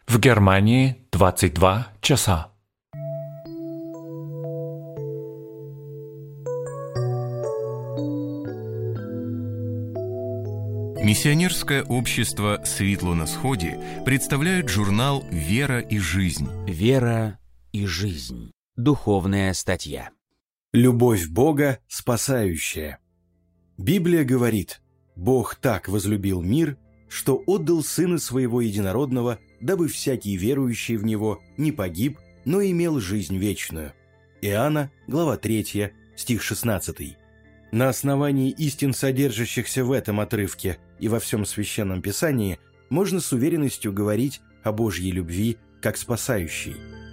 В Германии 22 часа. Миссионерское общество «Светло на сходе» представляет журнал «Вера и жизнь». Вера и жизнь. Духовная статья. Любовь Бога спасающая. Библия говорит: «Бог так возлюбил мир, что отдал Сына Своего Единородного, дабы всякий верующий в Него не погиб, но имел жизнь вечную». Иоанна, глава 3, стих 16. На основании истин, содержащихся в этом отрывке и во всем Священном Писании, можно с уверенностью говорить о Божьей любви как спасающей.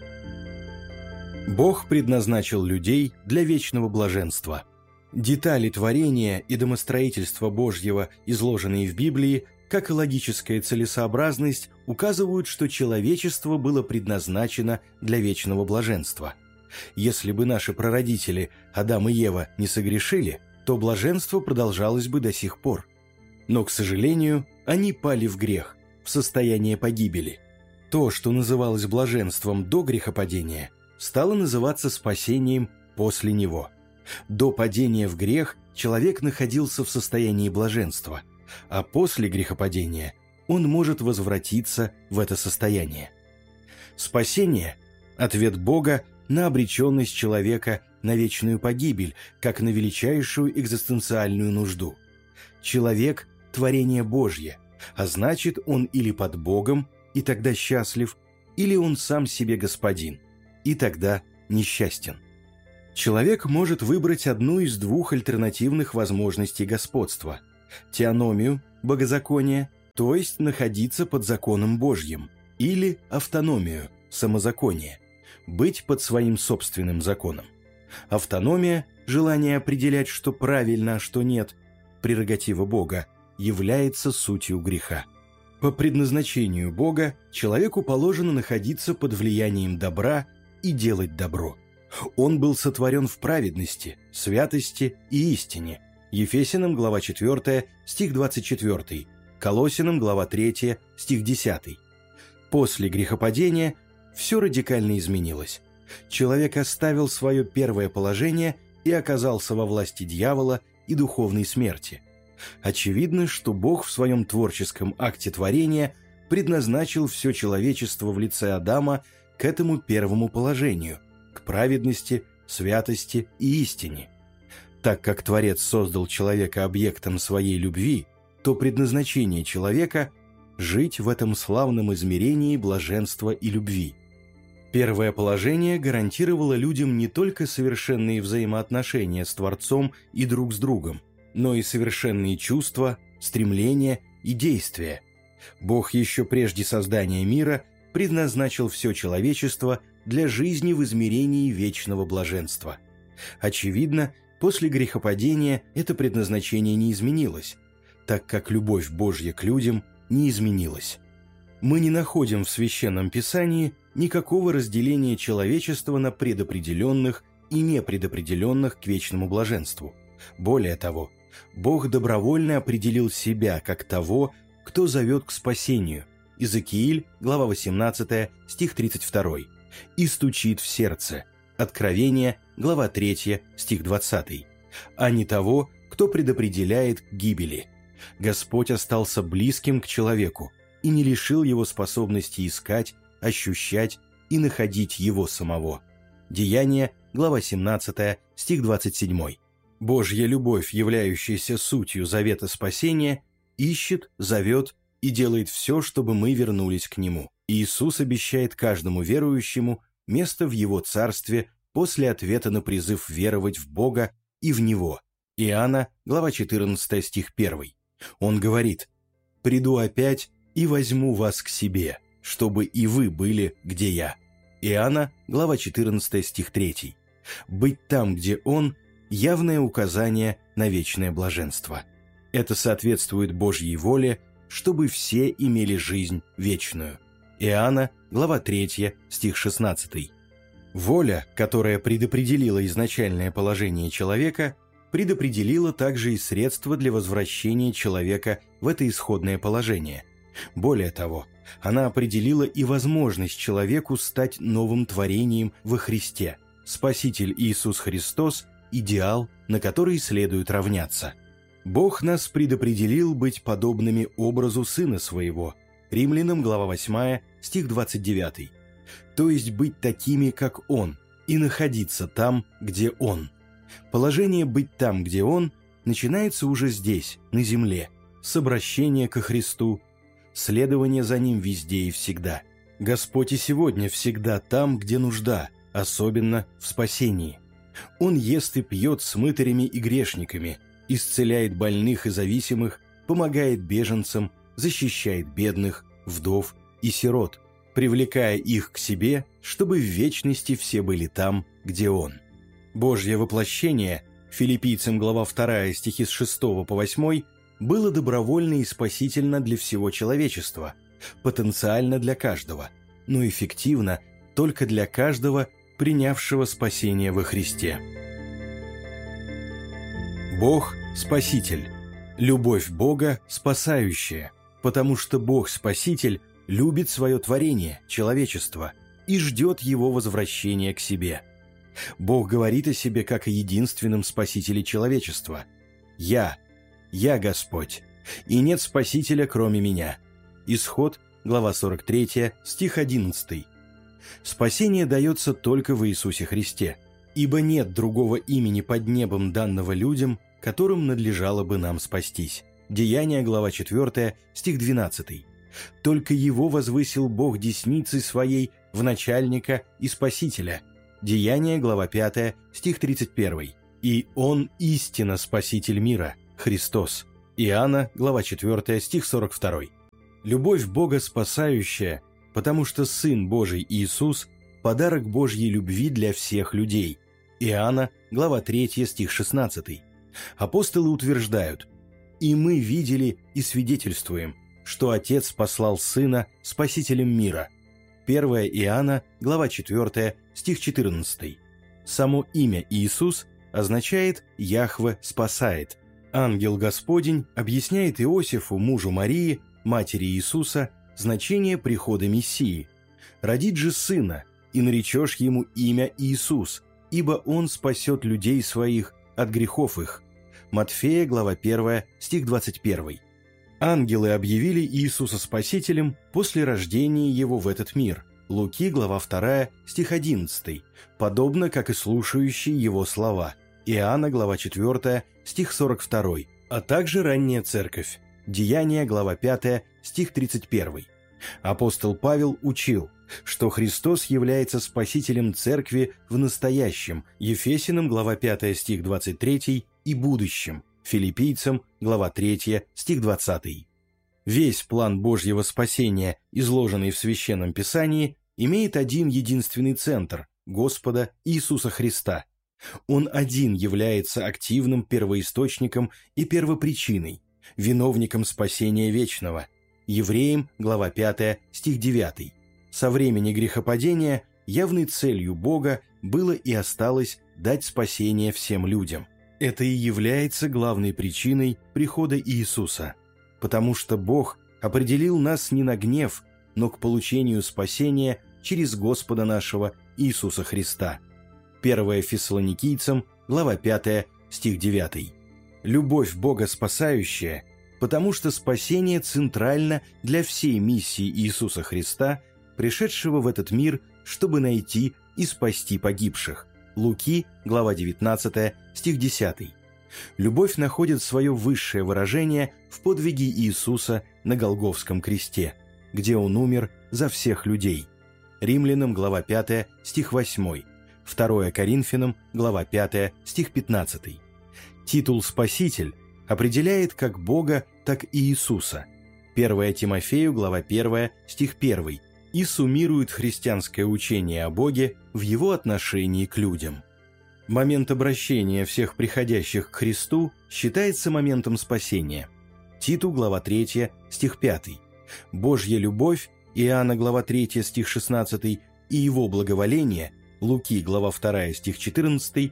Бог предназначил людей для вечного блаженства. Детали творения и домостроительства Божьего, изложенные в Библии, как и логическая целесообразность, указывают, что человечество было предназначено для вечного блаженства. Если бы наши прародители, Адам и Ева, не согрешили, то блаженство продолжалось бы до сих пор. Но, к сожалению, они пали в грех, в состояние погибели. То, что называлось блаженством до грехопадения, стало называться спасением после него. До падения в грех человек находился в состоянии блаженства, а после грехопадения он может возвратиться в это состояние. Спасение – ответ Бога на обреченность человека на вечную погибель, как на величайшую экзистенциальную нужду. Человек – творение Божье, а значит, он или под Богом, и тогда счастлив, или он сам себе господин, и тогда несчастен. Человек может выбрать одну из двух альтернативных возможностей господства – теономию, богозаконие, то есть находиться под законом Божьим, или автономию, самозаконие, быть под своим собственным законом. Автономия, желание определять, что правильно, а что нет, прерогатива Бога, является сутью греха. По предназначению Бога человеку положено находиться под влиянием добра и делать добро. Он был сотворен в праведности, святости и истине. Ефесянам, глава 4, стих 24, Колоссянам, глава 3, стих 10. После грехопадения все радикально изменилось. Человек оставил свое первое положение и оказался во власти дьявола и духовной смерти. Очевидно, что Бог в своем творческом акте творения предназначил все человечество в лице Адама к этому первому положению, к праведности, святости и истине. Так как Творец создал человека объектом своей любви, то предназначение человека – жить в этом славном измерении блаженства и любви. Первое положение гарантировало людям не только совершенные взаимоотношения с Творцом и друг с другом, но и совершенные чувства, стремления и действия. Бог еще прежде создания мира предназначил все человечество для жизни в измерении вечного блаженства. Очевидно, после грехопадения это предназначение не изменилось, так как любовь Божья к людям не изменилась. Мы не находим в Священном Писании никакого разделения человечества на предопределенных и непредопределенных к вечному блаженству. Более того, Бог добровольно определил себя как того, кто зовет к спасению. Иезекииль, глава 18, стих 32, и стучит в сердце. Откровение, глава 3, стих 20, а не того, кто предопределяет к гибели. Господь остался близким к человеку и не лишил его способности искать, ощущать и находить его самого. Деяние, глава 17, стих 27. Божья любовь, являющаяся сутью завета спасения, ищет, зовет и делает все, чтобы мы вернулись к Нему. Иисус обещает каждому верующему место в Его Царстве после ответа на призыв веровать в Бога и в Него. Иоанна, глава 14, стих 1. Он говорит: «Приду опять и возьму вас к себе, чтобы и вы были, где я». Иоанна, глава 14, стих 3. «Быть там, где Он» – явное указание на вечное блаженство. Это соответствует Божьей воле, чтобы все имели жизнь вечную. Иоанна, глава 3, стих 16. Воля, которая предопределила изначальное положение человека, предопределила также и средства для возвращения человека в это исходное положение. Более того, она определила и возможность человеку стать новым творением во Христе. Спаситель Иисус Христос – идеал, на который следует равняться. Бог нас предопределил быть подобными образу Сына Своего. Римлянам, глава 8, стих 29. То есть быть такими, как Он, и находиться там, где Он. Положение «быть там, где Он» начинается уже здесь, на земле, с обращения ко Христу, следование за Ним везде и всегда. Господь и сегодня всегда там, где нужда, особенно в спасении. Он ест и пьет с мытарями и грешниками, исцеляет больных и зависимых, помогает беженцам, защищает бедных, вдов и сирот, привлекая их к себе, чтобы в вечности все были там, где Он. Божье воплощение, Филиппийцам глава 2, стихи с 6 по 8, было добровольно и спасительно для всего человечества, потенциально для каждого, но эффективно только для каждого, принявшего спасение во Христе. Бог – Спаситель. Любовь Бога – спасающая, потому что Бог-Спаситель любит свое творение, человечество, и ждет его возвращения к себе. Бог говорит о себе как о единственном Спасителе человечества. «Я Господь, и нет Спасителя, кроме Меня». Исход, глава 43, стих 11. Спасение дается только в Иисусе Христе, ибо нет другого имени под небом, данного людям, которым надлежало бы нам спастись. Деяния, глава 4, стих 12. Только Его возвысил Бог десницей Своей в начальника и Спасителя. Деяния, глава 5, стих 31. И Он истинно Спаситель мира, Христос. Иоанна, глава 4, стих 42. Любовь Бога спасающая, потому что Сын Божий Иисус – подарок Божьей любви для всех людей. Иоанна, глава 3, стих 16. Апостолы утверждают: «И мы видели и свидетельствуем, что Отец послал Сына Спасителем мира». 1 Иоанна, глава 4, стих 14. Само имя Иисус означает «Яхве спасает». Ангел Господень объясняет Иосифу, мужу Марии, матери Иисуса, значение прихода Мессии. «Родит же сына, и наречешь ему имя Иисус, ибо он спасет людей своих от грехов их». Матфея, глава 1, стих 21. Ангелы объявили Иисуса Спасителем после рождения Его в этот мир. Луки, глава 2, стих 11, подобно как и слушающие Его слова. Иоанна, глава 4, стих 42, а также ранняя церковь. Деяния, глава 5, стих 31. Апостол Павел учил, что Христос является Спасителем Церкви в настоящем, Ефесянам, глава 5, стих 23, и будущем, Филиппийцам, глава 3, стих 20. Весь план Божьего спасения, изложенный в Священном Писании, имеет один единственный центр – Господа Иисуса Христа. Он один является активным первоисточником и первопричиной, виновником спасения вечного. Евреям, глава 5, стих 9. Со времени грехопадения явной целью Бога было и осталось дать спасение всем людям. Это и является главной причиной прихода Иисуса, потому что Бог определил нас не на гнев, но к получению спасения через Господа нашего Иисуса Христа. 1 Фессалоникийцам, глава 5, стих 9. Любовь Бога спасающая, потому что спасение центрально для всей миссии Иисуса Христа, пришедшего в этот мир, чтобы найти и спасти погибших. Луки, глава 19, стих 10. Любовь находит свое высшее выражение в подвиге Иисуса на Голгофском кресте, где Он умер за всех людей. Римлянам, глава 5, стих 8. 2 Коринфянам, глава 5, стих 15. Титул «Спаситель» определяет как Бога, так и Иисуса. 1 Тимофею, глава 1, стих 1, и суммирует христианское учение о Боге в Его отношении к людям. Момент обращения всех приходящих к Христу считается моментом спасения. Титу, глава 3, стих 5. Божья любовь, Иоанна, глава 3, стих 16, и Его благоволение, Луки, глава 2, стих 14,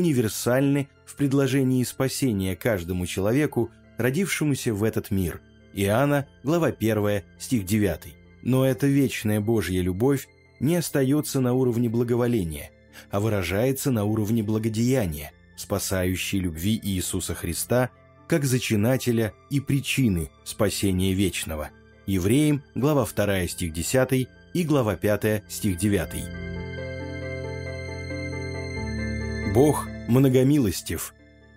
универсальны в предложении спасения каждому человеку, родившемуся в этот мир. Иоанна, глава 1, стих 9. Но эта вечная Божья любовь не остается на уровне благоволения, а выражается на уровне благодеяния, спасающей любви Иисуса Христа как зачинателя и причины спасения вечного. Евреям, глава 2, стих 10 и глава 5, стих 9. Бог многомилостив.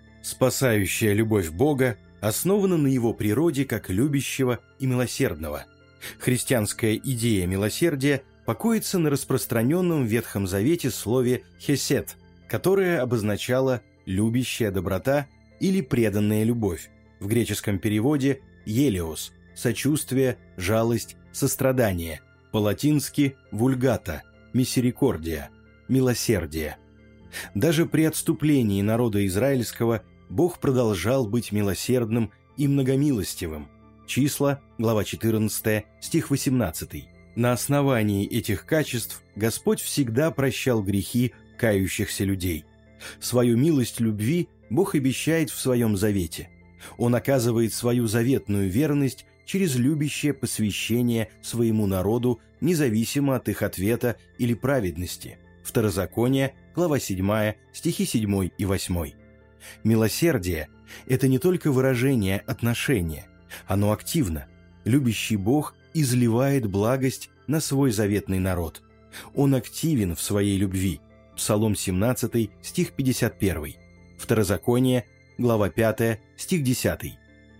Спасающая любовь Бога основана на Его природе как любящего и милосердного. Христианская идея милосердия покоится на распространенном в Ветхом Завете слове «хесед», которое обозначало «любящая доброта» или «преданная любовь», в греческом переводе «елеос» – «сочувствие», «жалость», «сострадание», по-латински «вульгата», «мисерикордия», «милосердие». Даже при отступлении народа израильского Бог продолжал быть милосердным и многомилостивым. Числа, глава 14, стих 18. На основании этих качеств Господь всегда прощал грехи кающихся людей. Свою милость любви Бог обещает в Своем завете. Он оказывает свою заветную верность через любящее посвящение своему народу, независимо от их ответа или праведности. Второзаконие, глава 7, стихи 7 и 8. Милосердие – это не только выражение отношения, оно активно. Любящий Бог изливает благость на свой заветный народ. Он активен в своей любви. Псалом 17, стих 51. Второзаконие, глава 5, стих 10.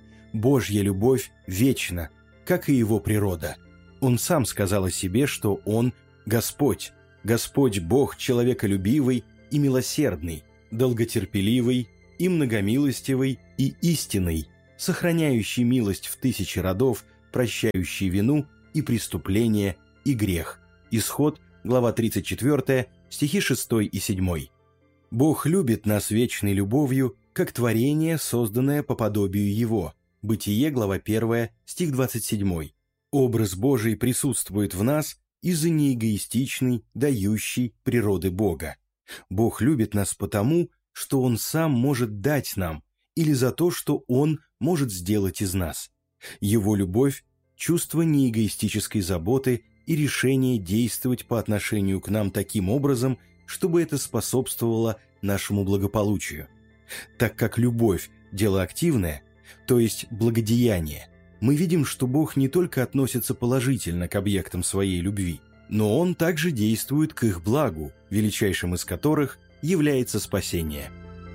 Божья любовь вечна, как и Его природа. Он сам сказал о себе, что Он – Господь, Господь Бог человеколюбивый и милосердный, долготерпеливый и многомилостивый и истинный, сохраняющий милость в тысячи родов, прощающий вину и преступление и грех. Исход, глава 34, стихи 6 и 7. Бог любит нас вечной любовью, как творение, созданное по подобию Его. Бытие, глава 1, стих 27. Образ Божий присутствует в нас из-за неэгоистичной, дающей природы Бога. Бог любит нас потому, что Он сам может дать нам, или за то, что Он может сделать из нас. Его любовь – чувство неэгоистической заботы и решение действовать по отношению к нам таким образом, чтобы это способствовало нашему благополучию. Так как любовь – дело активное, то есть благодеяние, мы видим, что Бог не только относится положительно к объектам своей любви, но Он также действует к их благу, величайшим из которых является спасение.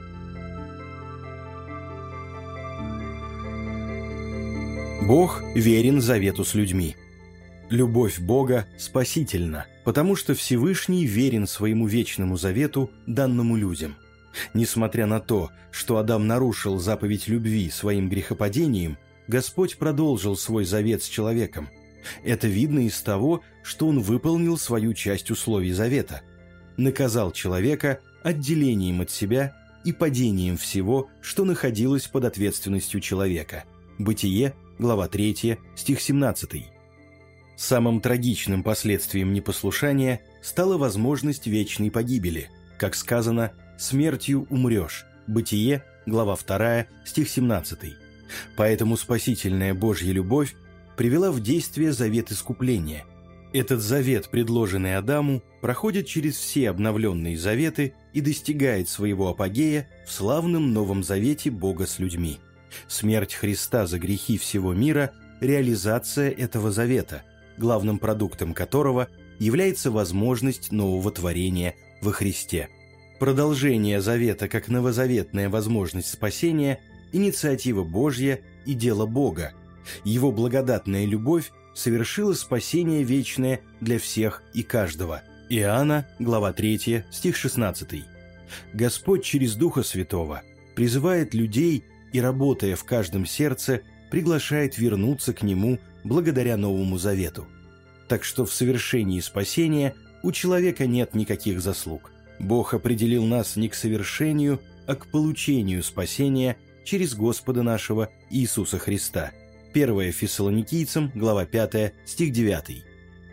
Бог верен завету с людьми. Любовь Бога спасительна, потому что Всевышний верен своему вечному завету, данному людям. Несмотря на то, что Адам нарушил заповедь любви своим грехопадением, Господь продолжил свой завет с человеком. Это видно из того, что Он выполнил свою часть условий завета. Наказал человека отделением от себя и падением всего, что находилось под ответственностью человека. Бытие, глава 3, стих 17. Самым трагичным последствием непослушания стала возможность вечной погибели. Как сказано, «смертью умрешь». Бытие, глава 2, стих 17. Поэтому спасительная Божья любовь привела в действие завет искупления. Этот завет, предложенный Адаму, проходит через все обновленные заветы и достигает своего апогея в славном Новом Завете Бога с людьми. Смерть Христа за грехи всего мира – реализация этого завета, главным продуктом которого является возможность нового творения во Христе. Продолжение завета как новозаветная возможность спасения – инициатива Божья и дело Бога. Его благодатная любовь совершила спасение вечное для всех и каждого. Иоанна, глава 3, стих 16. Господь через Духа Святого призывает людей и, работая в каждом сердце, приглашает вернуться к Нему благодаря Новому Завету. Так что в совершении спасения у человека нет никаких заслуг. Бог определил нас не к совершению, а к получению спасения через Господа нашего Иисуса Христа. 1 Фессалоникийцам, глава 5, стих 9.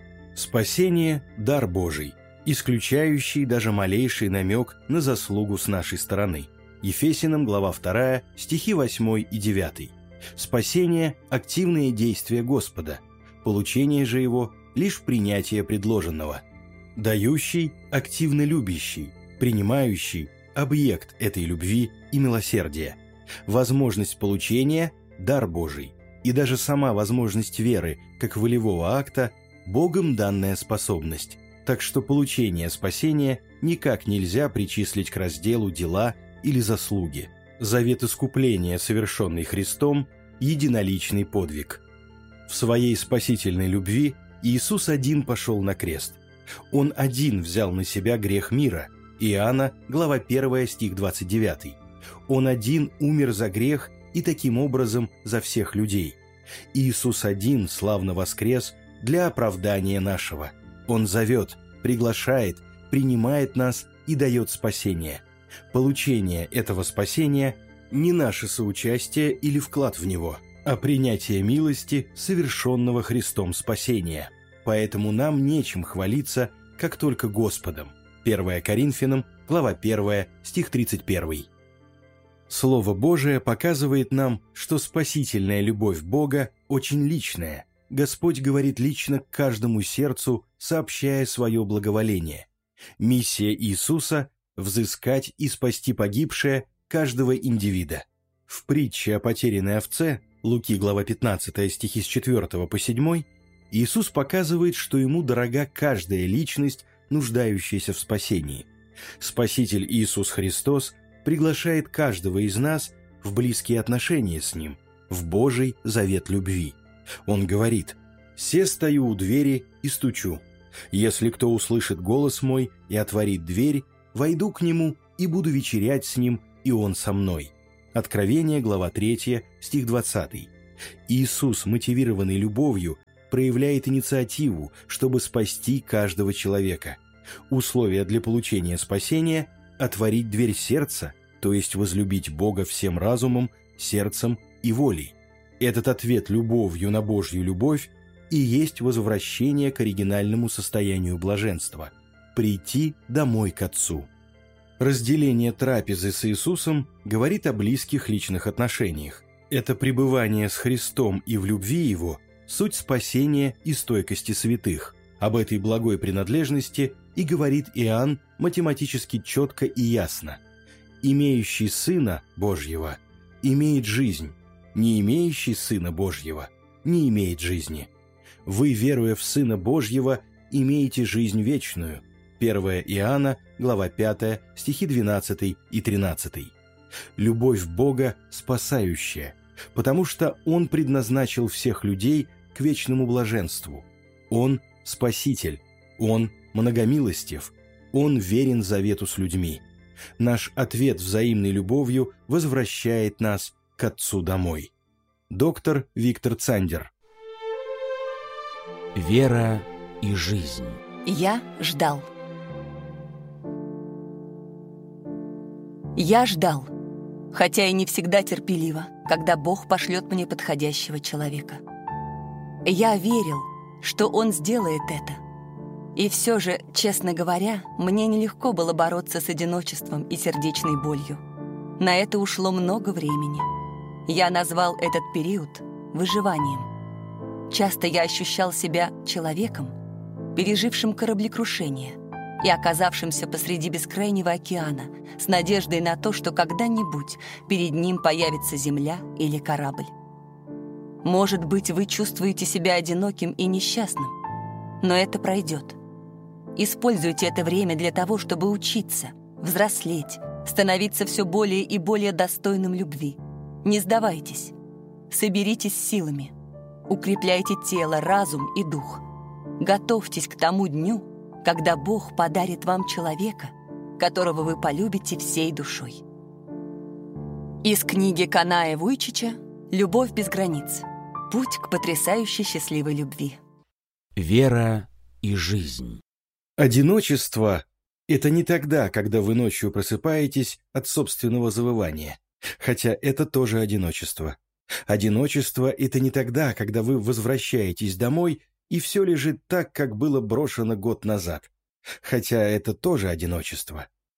Спасение – дар Божий, исключающий даже малейший намек на заслугу с нашей стороны. Ефесянам, глава 2, стихи 8 и 9. Спасение – активные действия Господа, получение же его – лишь принятие предложенного. Дающий – активно любящий, принимающий – объект этой любви и милосердия. Возможность получения – дар Божий, и даже сама возможность веры, как волевого акта – Богом данная способность, так что получение спасения никак нельзя причислить к разделу дела или заслуги. Завет искупления, совершенный Христом, единоличный подвиг. В своей спасительной любви Иисус один пошел на крест. Он один взял на себя грех мира. Иоанна, глава 1, стих 29. Он один умер за грех и таким образом за всех людей. Иисус один славно воскрес для оправдания нашего. Он зовет, приглашает, принимает нас и дает спасение. Получение этого спасения – не наше соучастие или вклад в него, а принятие милости, совершенного Христом спасения. Поэтому нам нечем хвалиться, как только Господом. 1 Коринфянам, глава 1, стих 31. Слово Божие показывает нам, что спасительная любовь Бога очень личная. Господь говорит лично к каждому сердцу, сообщая свое благоволение. Миссия Иисуса – взыскать и спасти погибшее каждого индивида. В притче о потерянной овце, Луки, глава 15, стихи с 4 по 7, Иисус показывает, что ему дорога каждая личность, нуждающаяся в спасении. Спаситель Иисус Христос приглашает каждого из нас в близкие отношения с Ним, в Божий завет любви. Он говорит: «Се стою у двери и стучу. Если кто услышит голос мой и отворит дверь, войду к нему и буду вечерять с ним, и он со мной». Откровение, глава 3, стих 20. Иисус, мотивированный любовью, проявляет инициативу, чтобы спасти каждого человека. Условие для получения спасения – отворить дверь сердца, то есть возлюбить Бога всем разумом, сердцем и волей. Этот ответ любовью на Божью любовь и есть возвращение к оригинальному состоянию блаженства – прийти домой к Отцу. Разделение трапезы с Иисусом говорит о близких личных отношениях. Это пребывание с Христом и в любви Его – суть спасения и стойкости святых. Об этой благой принадлежности и говорит Иоанн математически четко и ясно. «Имеющий Сына Божьего имеет жизнь, не имеющий Сына Божьего не имеет жизни. Вы, веруя в Сына Божьего, имеете жизнь вечную». 1 Иоанна, глава 5, стихи 12 и 13. Любовь Бога спасающая, потому что Он предназначил всех людей к вечному блаженству. Он – Спаситель, Он – многомилостив, Он верен завету с людьми. Наш ответ взаимной любовью возвращает нас к Отцу домой. Доктор Виктор Цандер. Вера и жизнь. Я ждал. Я ждал, хотя и не всегда терпеливо, когда Бог пошлет мне подходящего человека. Я верил, что Он сделает это. И все же, честно говоря, мне нелегко было бороться с одиночеством и сердечной болью. На это ушло много времени. Я назвал этот период выживанием. Часто я ощущал себя человеком, пережившим кораблекрушение и оказавшимся посреди бескрайнего океана с надеждой на то, что когда-нибудь перед ним появится земля или корабль. Может быть, вы чувствуете себя одиноким и несчастным, но это пройдет. Используйте это время для того, чтобы учиться, взрослеть, становиться все более и более достойным любви. Не сдавайтесь. Соберитесь силами. Укрепляйте тело, разум и дух. Готовьтесь к тому дню, когда Бог подарит вам человека, которого вы полюбите всей душой. Из книги Каная Вуйчича «Любовь без границ. Путь к потрясающей счастливой любви». Вера и жизнь. Одиночество – это не тогда, когда вы ночью просыпаетесь от собственного завывания, хотя это тоже одиночество. Одиночество – это не тогда, когда вы возвращаетесь домой, и все лежит так, как было брошено год назад, хотя это тоже одиночество.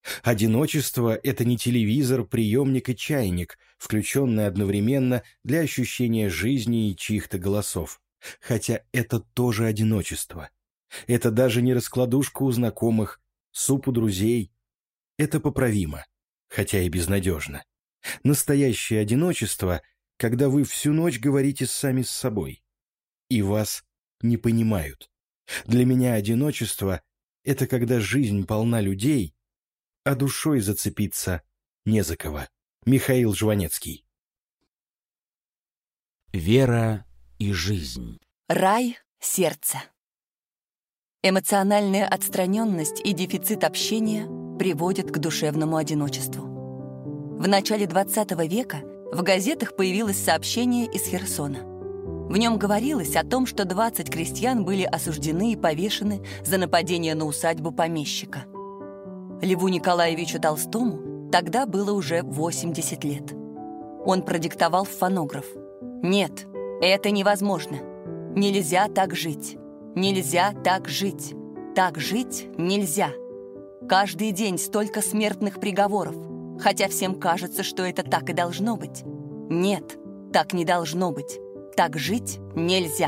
Одиночество — это не телевизор, приемник и чайник, включенные одновременно для ощущения жизни и чьих-то голосов. Хотя это тоже одиночество. Это даже не раскладушка у знакомых, суп у друзей. Это поправимо, хотя и безнадежно. Настоящее одиночество, когда вы всю ночь говорите сами с собой, и вас не понимают. Для меня одиночество — это когда жизнь полна людей, а душой зацепиться не за кого. Михаил Жванецкий. Вера и жизнь. Рай сердца. Эмоциональная отстраненность и дефицит общения приводят к душевному одиночеству. В начале XX века в газетах появилось сообщение из Херсона. В нем говорилось о том, что 20 крестьян были осуждены и повешены за нападение на усадьбу помещика. Льву Николаевичу Толстому тогда было уже 80 лет. Он продиктовал в фонограф: «Нет, это невозможно. Нельзя так жить. Нельзя так жить. Так жить нельзя. Каждый день столько смертных приговоров, хотя всем кажется, что это так и должно быть. Нет, так не должно быть. Так жить нельзя».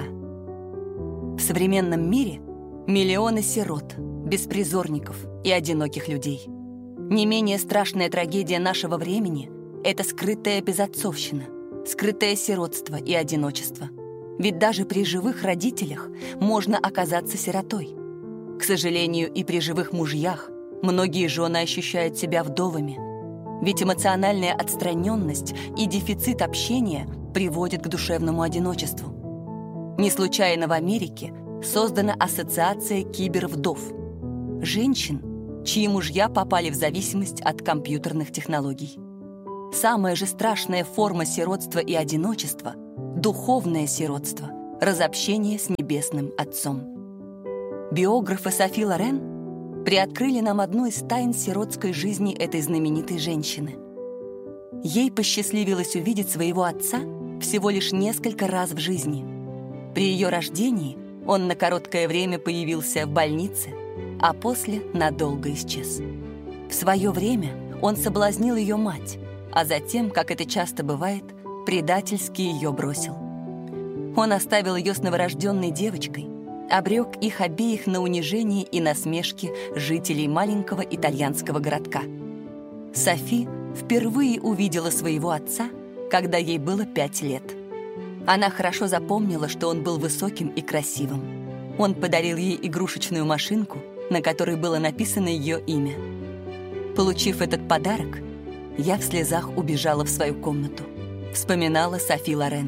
В современном мире миллионы сирот, беспризорников и одиноких людей. Не менее страшная трагедия нашего времени — это скрытая безотцовщина, скрытое сиротство и одиночество. Ведь даже при живых родителях можно оказаться сиротой. К сожалению, и при живых мужьях многие жены ощущают себя вдовами. Ведь эмоциональная отстраненность и дефицит общения приводят к душевному одиночеству. Не случайно в Америке создана ассоциация кибервдов — женщин, чьи мужья попали в зависимость от компьютерных технологий. Самая же страшная форма сиротства и одиночества — духовное сиротство, разобщение с Небесным Отцом. Биографы Софи Лорен приоткрыли нам одну из тайн сиротской жизни этой знаменитой женщины. Ей посчастливилось увидеть своего отца всего лишь несколько раз в жизни. При ее рождении он на короткое время появился в больнице, а после надолго исчез. В свое время он соблазнил ее мать, а затем, как это часто бывает, предательски ее бросил. Он оставил ее с новорожденной девочкой, обрек их обеих на унижение и насмешки жителей маленького итальянского городка. Софи впервые увидела своего отца, когда ей было 5 лет. Она хорошо запомнила, что он был высоким и красивым. Он подарил ей игрушечную машинку, на которой было написано ее имя. Получив этот подарок, я в слезах убежала в свою комнату, вспоминала Софи Лорен.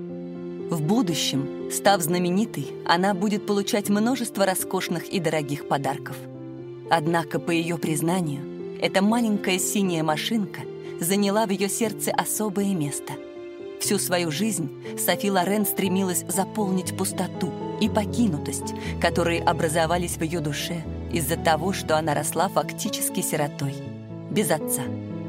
В будущем, став знаменитой, она будет получать множество роскошных и дорогих подарков. Однако, по ее признанию, эта маленькая синяя машинка заняла в ее сердце особое место. Всю свою жизнь Софи Лорен стремилась заполнить пустоту и покинутость, которые образовались в ее душе из-за того, что она росла фактически сиротой, без отца.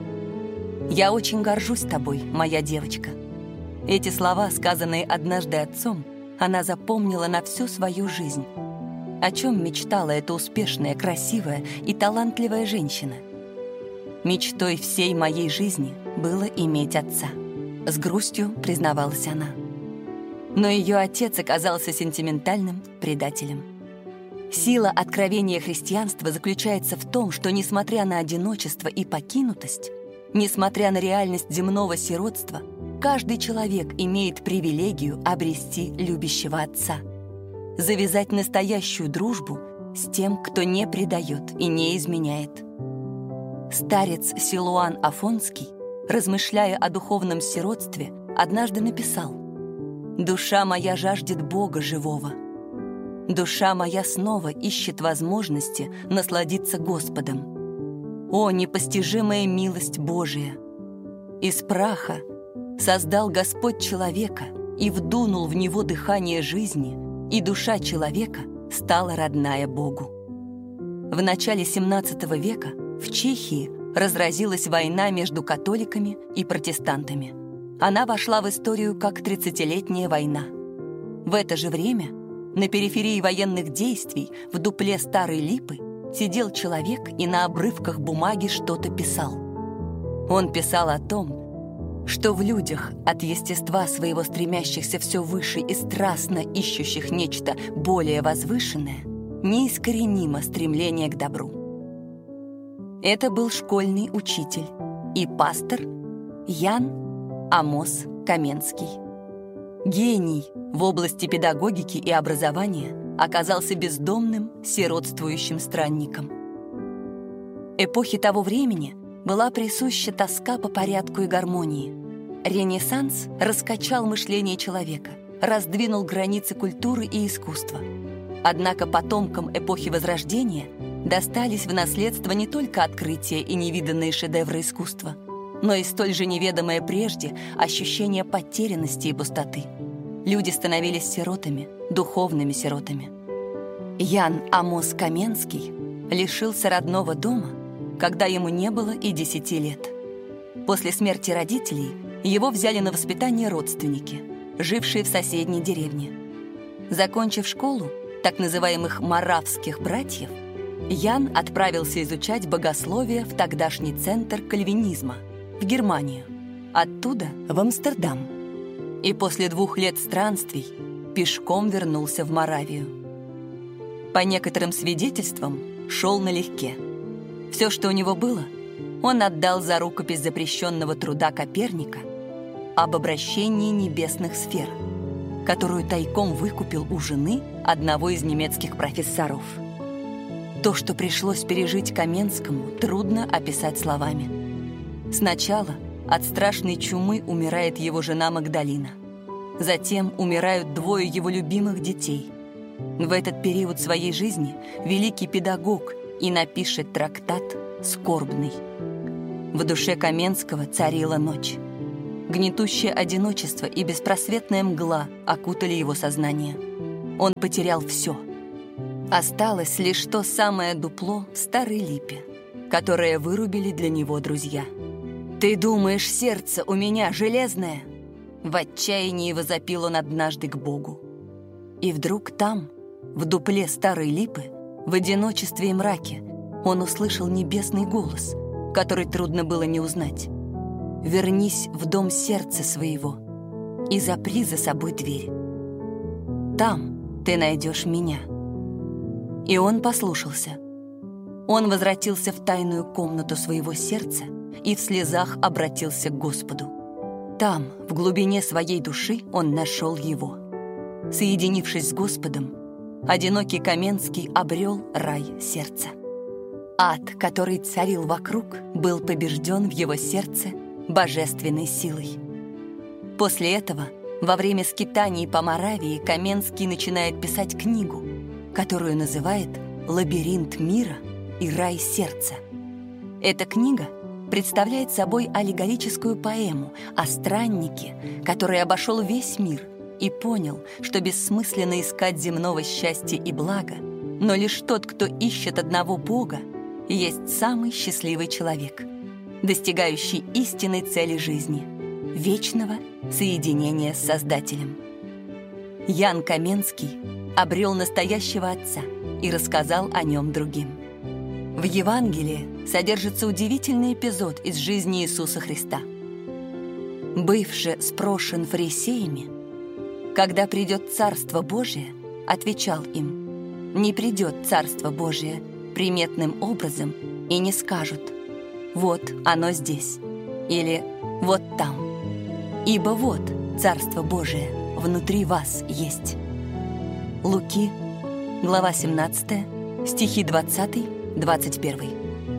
«Я очень горжусь тобой, моя девочка». Эти слова, сказанные однажды отцом, она запомнила на всю свою жизнь. О чем мечтала эта успешная, красивая и талантливая женщина? «Мечтой всей моей жизни было иметь отца», — с грустью признавалась она. Но ее отец оказался сентиментальным предателем. Сила откровения христианства заключается в том, что, несмотря на одиночество и покинутость, несмотря на реальность земного сиротства, каждый человек имеет привилегию обрести любящего отца, завязать настоящую дружбу с тем, кто не предает и не изменяет. Старец Силуан Афонский, размышляя о духовном сиротстве, однажды написал: «Душа моя жаждет Бога живого. Душа моя снова ищет возможности насладиться Господом. О, непостижимая милость Божия! Из праха создал Господь человека и вдунул в него дыхание жизни, и душа человека стала родная Богу». В начале XVII века в Чехии разразилась война между католиками и протестантами. Она вошла в историю как 30-летняя война. В это же время на периферии военных действий в дупле Старой Липы сидел человек и на обрывках бумаги что-то писал. Он писал о том, что в людях, от естества своего стремящихся все выше и страстно ищущих нечто более возвышенное, неискоренимо стремление к добру. Это был школьный учитель и пастор Ян Амос Каменский. Гений в области педагогики и образования оказался бездомным, сиротствующим странником. Эпохе того времени была присуща тоска по порядку и гармонии. Ренессанс раскачал мышление человека, раздвинул границы культуры и искусства. Однако потомкам эпохи Возрождения достались в наследство не только открытия и невиданные шедевры искусства, но и столь же неведомое прежде ощущение потерянности и пустоты. Люди становились сиротами, духовными сиротами. Ян Амос Каменский лишился родного дома, когда ему не было и 10 лет. После смерти родителей его взяли на воспитание родственники, жившие в соседней деревне. Закончив школу так называемых моравских братьев, Ян отправился изучать богословие в тогдашний центр кальвинизма, в Германию, оттуда в Амстердам. И после 2 лет странствий пешком вернулся в Моравию. По некоторым свидетельствам, шел налегке. Все, что у него было, он отдал за рукопись запрещенного труда Коперника об обращении небесных сфер, которую тайком выкупил у жены одного из немецких профессоров. То, что пришлось пережить Каменскому, трудно описать словами. Сначала от страшной чумы умирает его жена Магдалина. Затем умирают 2 его любимых детей. В этот период своей жизни великий педагог и напишет трактат «Скорбный». В душе Каменского царила ночь. Гнетущее одиночество и беспросветная мгла окутали его сознание. Он потерял все. Осталось лишь то самое дупло в старой липе, которое вырубили для него друзья. «Ты думаешь, сердце у меня железное?» В отчаянии возопил он однажды к Богу. И вдруг там, в дупле старой липы, в одиночестве и мраке, он услышал небесный голос, который трудно было не узнать. «Вернись в дом сердца своего и запри за собой дверь. Там ты найдешь меня». И он послушался. Он возвратился в тайную комнату своего сердца и в слезах обратился к Господу. Там, в глубине своей души, он нашел его. Соединившись с Господом, одинокий Каменский обрел рай сердца. Ад, который царил вокруг, был побежден в его сердце божественной силой. После этого, во время скитаний по Моравии, Каменский начинает писать книгу, которую называет «Лабиринт мира и рай сердца». Эта книга представляет собой аллегорическую поэму о страннике, который обошел весь мир и понял, что бессмысленно искать земного счастья и блага, но лишь тот, кто ищет одного Бога, есть самый счастливый человек, достигающий истинной цели жизни — вечного соединения с Создателем. Ян Каменский обрел настоящего отца и рассказал о нем другим. В Евангелии содержится удивительный эпизод из жизни Иисуса Христа. Бывший спрошен фарисеями, когда придет Царство Божие, отвечал им: не придет Царство Божие приметным образом и не скажут: вот оно здесь, или вот там, ибо вот Царство Божие внутри вас есть. Луки, глава 17, стихи 20-21.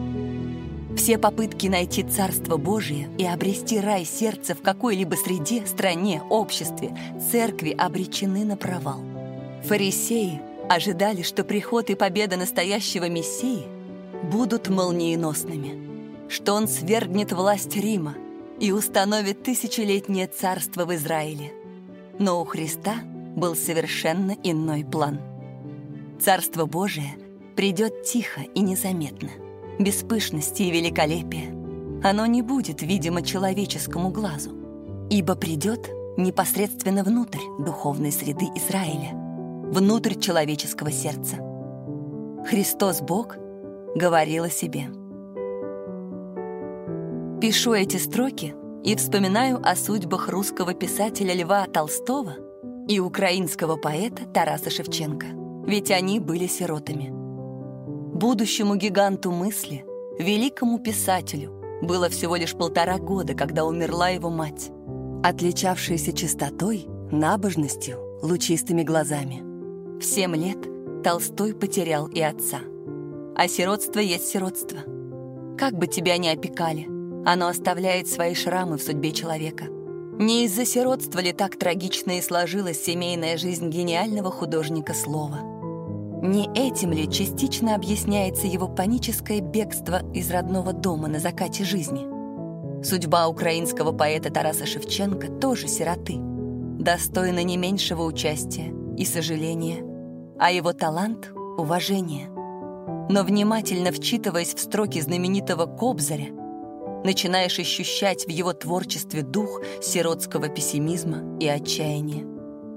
Все попытки найти Царство Божие и обрести рай сердца в какой-либо среде, стране, обществе, церкви обречены на провал. Фарисеи ожидали, что приход и победа настоящего Мессии будут молниеносными, что он свергнет власть Рима и установит тысячелетнее царство в Израиле. Но у Христа был совершенно иной план. Царство Божие придет тихо и незаметно, без пышности и великолепия. Оно не будет видимо человеческому глазу, ибо придет непосредственно внутрь духовной среды Израиля, внутрь человеческого сердца. Христос Бог говорила себе. Пишу эти строки и вспоминаю о судьбах русского писателя Льва Толстого и украинского поэта Тараса Шевченко, ведь они были сиротами. Будущему гиганту мысли, великому писателю, было всего лишь 1,5 года, когда умерла его мать, отличавшаяся чистотой, набожностью, лучистыми глазами. В 7 лет Толстой потерял и отца. А сиротство есть сиротство. Как бы тебя ни опекали, оно оставляет свои шрамы в судьбе человека. Не из-за сиротства ли так трагично и сложилась семейная жизнь гениального художника слова? Не этим ли частично объясняется его паническое бегство из родного дома на закате жизни? Судьба украинского поэта Тараса Шевченко тоже сироты, достойна не меньшего участия и сожаления, а его талант — уважения. Но внимательно вчитываясь в строки знаменитого Кобзаря, начинаешь ощущать в его творчестве дух сиротского пессимизма и отчаяния.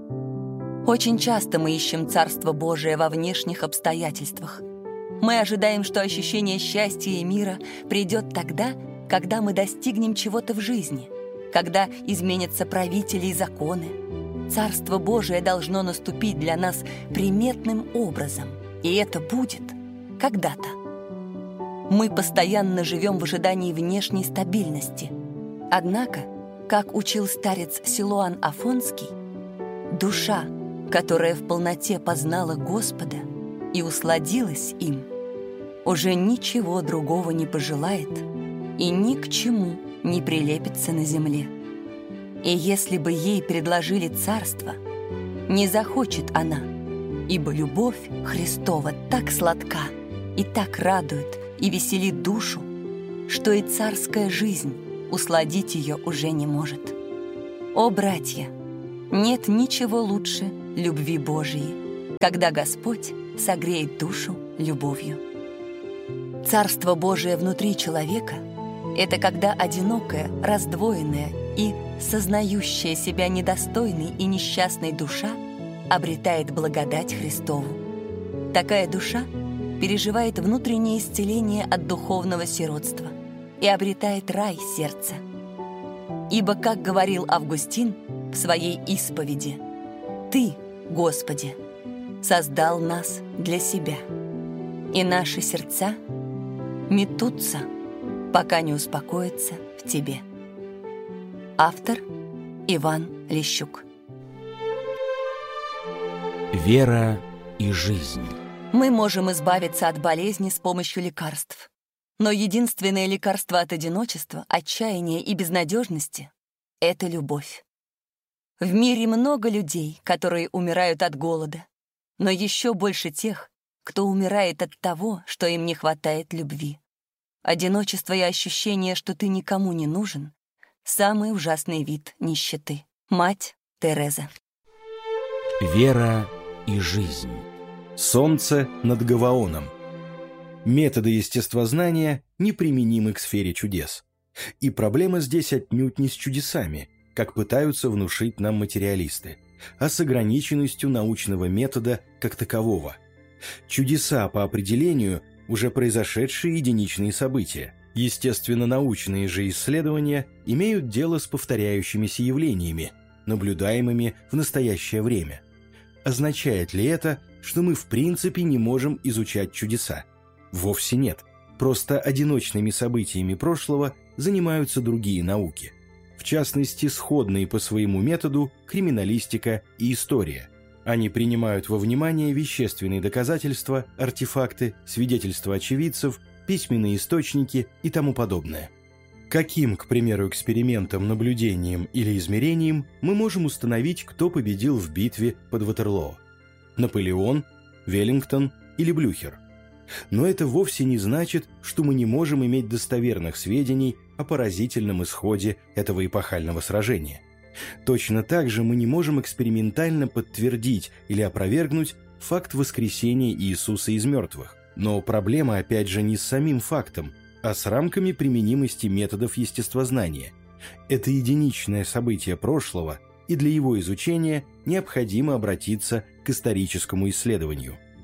Очень часто мы ищем Царство Божие во внешних обстоятельствах. Мы ожидаем, что ощущение счастья и мира придет тогда, когда мы достигнем чего-то в жизни, когда изменятся правители и законы. Царство Божие должно наступить для нас приметным образом, и это будет когда-то. Мы постоянно живем в ожидании внешней стабильности. Однако, как учил старец Силуан Афонский, душа, которая в полноте познала Господа и усладилась им, уже ничего другого не пожелает и ни к чему не прилепится на земле. И если бы ей предложили царство, не захочет она, ибо любовь Христова так сладка и так радует и веселит душу, что и царская жизнь усладить ее уже не может. О, братья, нет ничего лучше любви Божией, когда Господь согреет душу любовью. Царство Божие внутри человека — это когда одинокая, раздвоенная и сознающая себя недостойной и несчастной душа обретает благодать Христову. Такая душа переживает внутреннее исцеление от духовного сиротства и обретает рай сердца. Ибо, как говорил Августин в своей исповеди, «Ты, Господи, создал нас для Себя, и наши сердца метутся, пока не успокоятся в Тебе». Автор Иван Лещук. Вера и жизнь. Мы можем избавиться от болезни с помощью лекарств. Но единственное лекарство от одиночества, отчаяния и безнадежности — это любовь. В мире много людей, которые умирают от голода, но еще больше тех, кто умирает от того, что им не хватает любви. Одиночество и ощущение, что ты никому не нужен — самый ужасный вид нищеты. Мать Тереза. Вера и жизнь. Солнце над Гаваоном. Методы естествознания неприменимы к сфере чудес. И проблема здесь отнюдь не с чудесами, как пытаются внушить нам материалисты, а с ограниченностью научного метода как такового. Чудеса по определению уже произошедшие единичные события. Естественно-научные же исследования имеют дело с повторяющимися явлениями, наблюдаемыми в настоящее время. Означает ли это, что мы в принципе не можем изучать чудеса? Вовсе нет. Просто одиночными событиями прошлого занимаются другие науки. В частности, сходные по своему методу криминалистика и история. Они принимают во внимание вещественные доказательства, артефакты, свидетельства очевидцев, письменные источники и тому подобное. Каким, к примеру, экспериментом, наблюдением или измерением мы можем установить, кто победил в битве под Ватерлоо? Наполеон, Веллингтон или Блюхер? Но это вовсе не значит, что мы не можем иметь достоверных сведений о поразительном исходе этого эпохального сражения. Точно так же мы не можем экспериментально подтвердить или опровергнуть факт воскресения Иисуса из мертвых. Но проблема опять же не с самим фактом, а с рамками применимости методов естествознания. Это единичное событие прошлого, и для его изучения необходимо обратиться к историческому исследованию.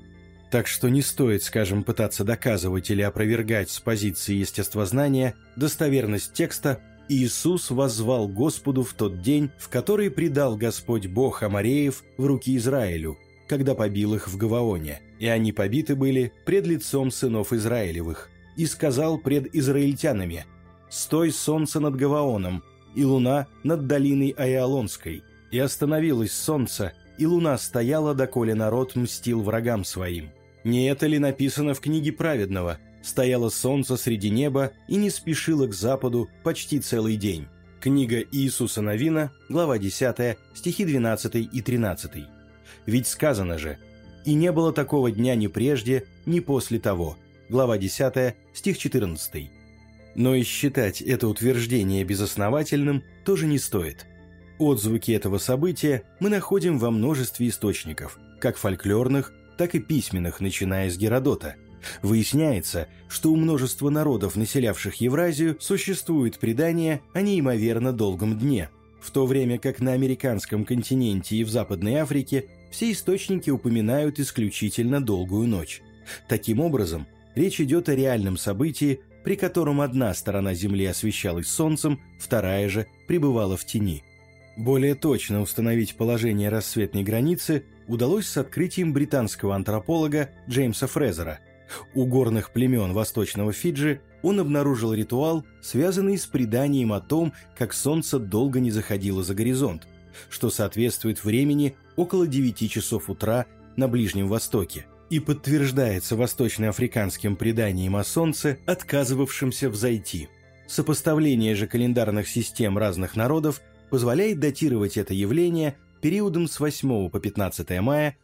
Так что не стоит, скажем, пытаться доказывать или опровергать с позиции естествознания достоверность текста «Иисус воззвал Господу в тот день, в который предал Господь Бог Амореев в руки Израилю, когда побил их в Гаваоне, и они побиты были пред лицом сынов Израилевых, и сказал пред израильтянами: «Стой, солнце над Гаваоном, и луна над долиной Аиалонской». И остановилось солнце, и луна стояла, доколе народ мстил врагам своим. Не это ли написано в книге праведного? Стояло солнце среди неба и не спешило к западу почти целый день. Книга Иисуса Навина, глава 10, стихи 12 и 13. Ведь сказано же: «И не было такого дня ни прежде, ни после того». Глава 10, стих 14. Но и считать это утверждение безосновательным тоже не стоит. Отзвуки этого события мы находим во множестве источников, как фольклорных, так и письменных, начиная с Геродота. Выясняется, что у множества народов, населявших Евразию, существует предание о неимоверно долгом дне, в то время как на американском континенте и в Западной Африке все источники упоминают исключительно долгую ночь. Таким образом, речь идет о реальном событии, при котором одна сторона Земли освещалась солнцем, вторая же пребывала в тени. Более точно установить положение рассветной границы удалось с открытием британского антрополога Джеймса Фрезера. У горных племен Восточного Фиджи он обнаружил ритуал, связанный с преданием о том, как солнце долго не заходило за горизонт, что соответствует времени около 9 часов утра на Ближнем Востоке, и подтверждается восточноафриканским преданием о солнце, отказывавшемся взойти. Сопоставление же календарных систем разных народов позволяет датировать это явление периодом с 8 по 15 мая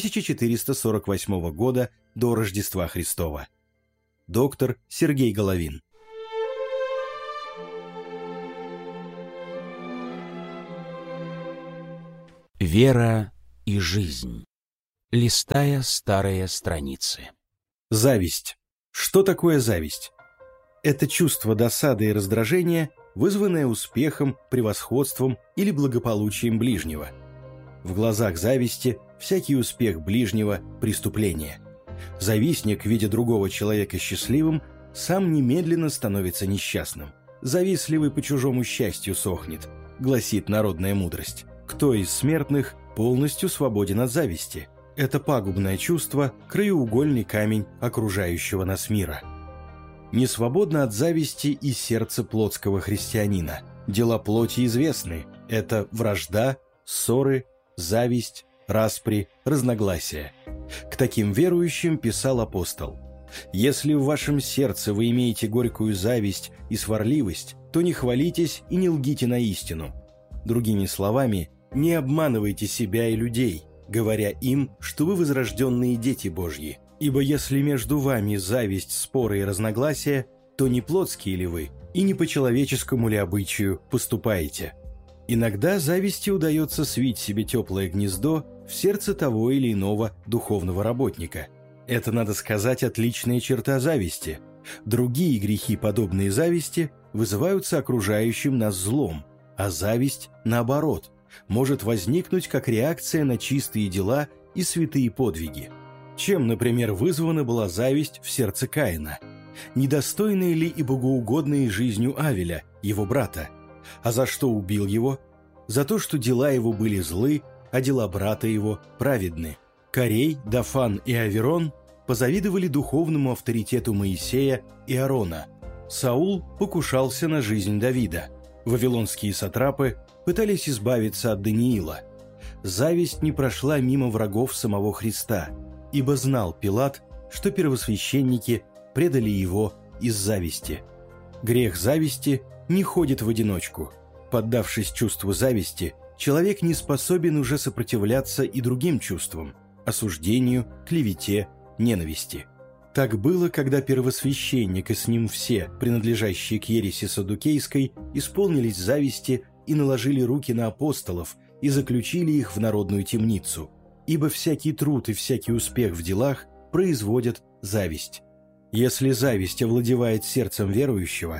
1448 года до Рождества Христова. Доктор Сергей Головин. Вера и жизнь. Листая старые страницы. Зависть. Что такое зависть? Это чувство досады и раздражения, вызванное успехом, превосходством или благополучием ближнего. В глазах зависти всякий успех ближнего – преступление. Завистник, видя другого человека счастливым, сам немедленно становится несчастным. «Завистливый по чужому счастью сохнет», – гласит народная мудрость. Кто из смертных полностью свободен от зависти? Это пагубное чувство – краеугольный камень окружающего нас мира. Не свободно от зависти и сердце плотского христианина. Дела плоти известны – это вражда, ссоры, зависть, распри, разногласия. К таким верующим писал апостол: «Если в вашем сердце вы имеете горькую зависть и сварливость, то не хвалитесь и не лгите на истину». Другими словами, не обманывайте себя и людей, говоря им, что вы возрожденные дети Божьи. Ибо если между вами зависть, споры и разногласия, то не плотские ли вы, и не по человеческому ли обычаю поступаете? Иногда зависти удается свить себе теплое гнездо в сердце того или иного духовного работника. Это, надо сказать, отличная черта зависти. Другие грехи, подобные зависти, вызываются окружающим нас злом, а зависть, наоборот, может возникнуть как реакция на чистые дела и святые подвиги. Чем, например, вызвана была зависть в сердце Каина? Недостойной ли и богоугодной жизнью Авеля, его брата? А за что убил его? За то, что дела его были злы, а дела брата его праведны. Корей, Дафан и Аверон позавидовали духовному авторитету Моисея и Аарона. Саул покушался на жизнь Давида. Вавилонские сатрапы пытались избавиться от Даниила. Зависть не прошла мимо врагов самого Христа, ибо знал Пилат, что первосвященники предали его из зависти. Грех зависти не ходит в одиночку. Поддавшись чувству зависти, человек не способен уже сопротивляться и другим чувствам – осуждению, клевете, ненависти. Так было, когда первосвященник и с ним все, принадлежащие к ереси саддукейской, исполнились зависти и наложили руки на апостолов и заключили их в народную темницу, ибо всякий труд и всякий успех в делах производят зависть. Если зависть овладевает сердцем верующего, то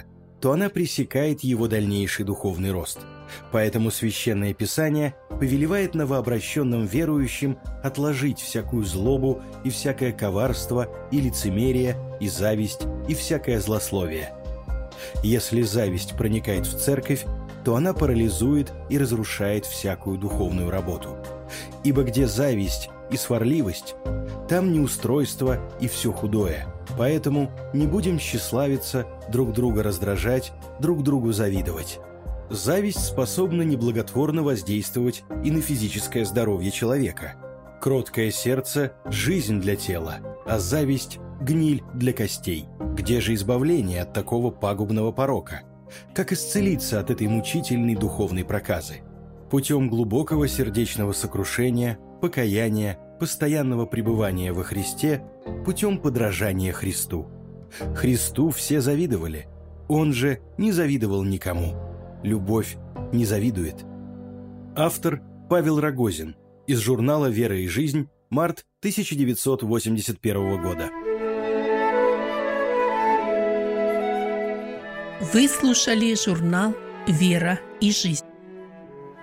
то она пресекает его дальнейший духовный рост. Поэтому Священное Писание повелевает новообращенным верующим отложить всякую злобу и всякое коварство, и лицемерие, и зависть, и всякое злословие. Если зависть проникает в церковь, то она парализует и разрушает всякую духовную работу. Ибо где зависть и сварливость, там неустройство и все худое. Поэтому не будем тщеславиться, друг друга раздражать, друг другу завидовать. Зависть способна неблаготворно воздействовать и на физическое здоровье человека. Кроткое сердце – жизнь для тела, а зависть – гниль для костей. Где же избавление от такого пагубного порока? Как исцелиться от этой мучительной духовной проказы? Путем глубокого сердечного сокрушения, покаяния, постоянного пребывания во Христе, путем подражания Христу. Христу все завидовали, Он же не завидовал никому. Любовь не завидует. Автор Павел Рогозин. Из журнала «Вера и жизнь», март 1981 года. Вы слушали журнал «Вера и жизнь».